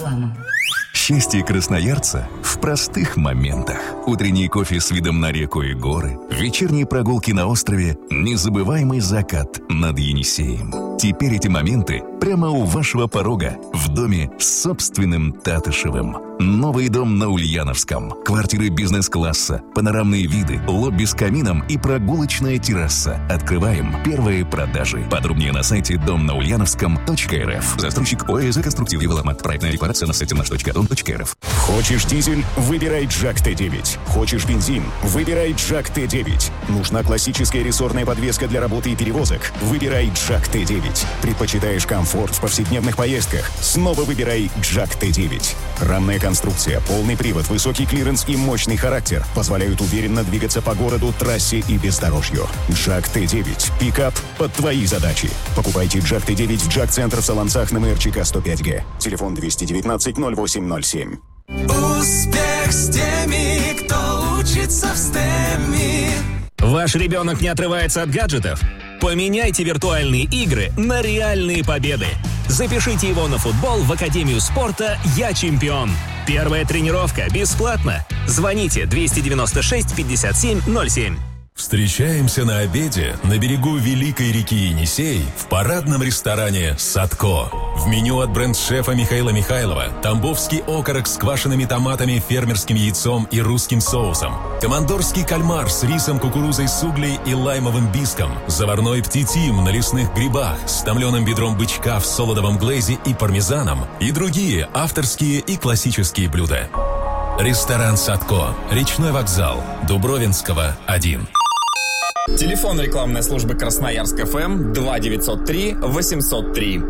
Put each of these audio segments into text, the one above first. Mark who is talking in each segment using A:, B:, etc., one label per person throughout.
A: FM.
B: Счастье красноярца в простых моментах. Утренний кофе с видом на реку и горы, вечерние прогулки на острове, незабываемый закат над Енисеем. Теперь эти моменты прямо у вашего порога, в доме с собственным Татышевым. Новый дом на Ульяновском. Квартиры бизнес-класса, панорамные виды, лобби с камином и прогулочная терраса. Открываем первые продажи. Подробнее на сайте домнаульяновском.рф. Застройщик ОСЗ «Конструктив Девелопмент». Проектная декларация на сайте nаш.дом.рф.
C: Хочешь дизель? Выбирай Джак Т9. Хочешь бензин? Выбирай Джак Т9. Нужна классическая рессорная подвеска для работы и перевозок? Выбирай Джак Т9. Предпочитаешь комфорт в повседневных поездках? Снова выбирай Джак Т9. Рамная конструкция, полный привод, высокий клиренс и мощный характер позволяют уверенно двигаться по городу, трассе и бездорожью. Джак Т9. Пикап под твои задачи. Покупайте Джак Т9 в Джак-центр в Солонцах на МРЧК 105Г. Телефон 219-08-07.
D: Успех с теми, кто учится в STEM.
E: Ваш ребенок не отрывается от гаджетов? Поменяйте виртуальные игры на реальные победы. Запишите его на футбол в Академию спорта «Я чемпион». Первая тренировка бесплатно. Звоните 296 57 07.
F: Встречаемся на обеде на берегу великой реки Енисей в парадном ресторане «Садко». В меню от бренд-шефа Михаила Михайлова тамбовский окорок с квашеными томатами, фермерским яйцом и русским соусом, командорский кальмар с рисом, кукурузой с углей и лаймовым биском, заварной птитим на лесных грибах с томленым бедром бычка в солодовом глэзе и пармезаном и другие авторские и классические блюда. Ресторан «Садко», речной вокзал, Дубровинского, 1.
G: Телефон рекламной службы Красноярск ФМ 2903 803.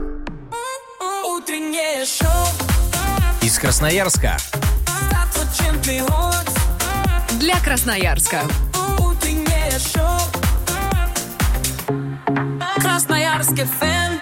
D: Утреннее шоу
H: Из Красноярска.
I: Для Красноярска.
D: Утреннее шоу Красноярск ФМ.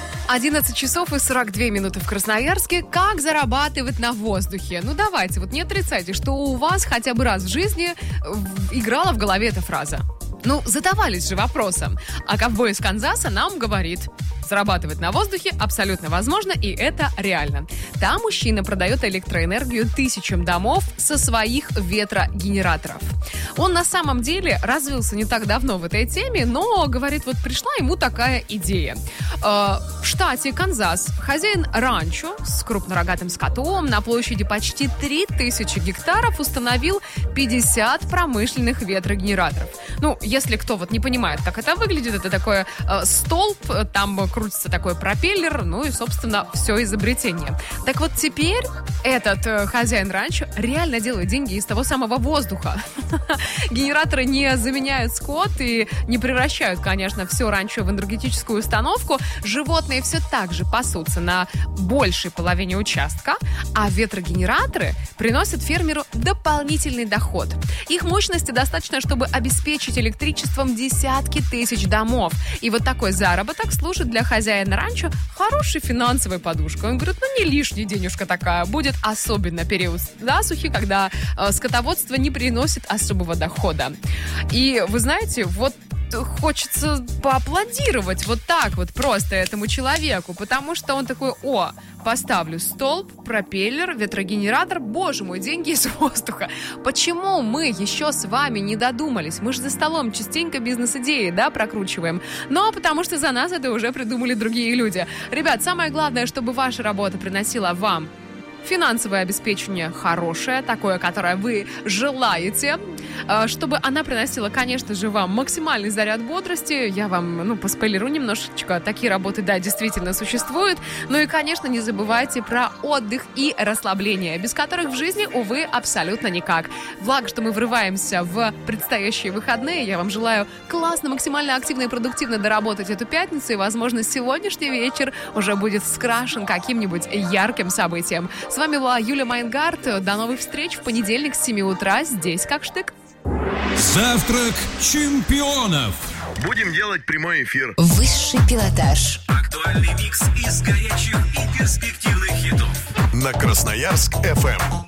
I: 11 часов и 42 минуты в Красноярске. Как зарабатывать на воздухе? Ну давайте, вот не отрицайте, что у вас хотя бы раз в жизни играла в голове эта фраза. Ну, задавались же вопросом. А ковбой из Канзаса нам говорит: зарабатывать на воздухе абсолютно возможно, и это реально. Там мужчина продает электроэнергию тысячам домов со своих ветрогенераторов. Он на самом деле развился не так давно в этой теме, но, говорит, вот пришла ему такая идея. В штате Канзас хозяин ранчо с крупнорогатым скотом на площади почти 3000 гектаров установил 50 промышленных ветрогенераторов. Ну, если кто вот не понимает, как это выглядит, это такой столб, там крутится такой пропеллер, ну и, собственно, все изобретение. Так вот теперь этот хозяин ранчо реально делает деньги из того самого воздуха. Генераторы не заменяют скот и не превращают, конечно, все ранчо в энергетическую установку. Животные все так же пасутся на большей половине участка, а ветрогенераторы приносят фермеру дополнительный доход. Их мощности достаточно, чтобы обеспечить электричеством десятки тысяч домов. И вот такой заработок служит для хозяина ранчо хорошей финансовой подушкой. Он говорит, ну не лишняя денежка такая, будет особенно период засухи, когда скотоводство не приносит особого дохода. И вы знаете, вот хочется поаплодировать вот так вот просто этому человеку, потому что он такой: о, поставлю столб, пропеллер, ветрогенератор, боже мой, деньги из воздуха. Почему мы еще с вами не додумались? Мы же за столом частенько бизнес-идеи, да, прокручиваем. Но потому что за нас это уже придумали другие люди. Ребят, самое главное, чтобы ваша работа приносила вам финансовое обеспечение хорошее, такое, которое вы желаете, чтобы она приносила, конечно же, вам максимальный заряд бодрости. Я вам, поспойлеру немножечко, такие работы, да, действительно существуют. Ну и, конечно, не забывайте про отдых и расслабление, без которых в жизни, увы, абсолютно никак. Благо, что мы врываемся в предстоящие выходные. Я вам желаю классно, максимально активно и продуктивно доработать эту пятницу, и, возможно, сегодняшний вечер уже будет скрашен каким-нибудь ярким событием. С вами была Юлия Майнгард. До новых встреч в понедельник с 7 утра здесь как штык.
J: Завтрак чемпионов.
K: Будем делать прямой эфир.
L: Высший пилотаж.
J: Актуальный микс из горячих и перспективных хитов.
K: На Красноярск ФМ.